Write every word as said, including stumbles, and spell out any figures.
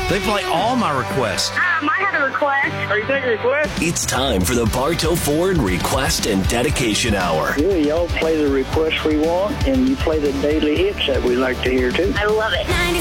They play all my requests. Um, I had a request. Are you taking requests? It's time for the Bartow Ford Request and Dedication Hour. Yeah, y'all play the requests we want, and you play the daily hits that we like to hear, too. I love it.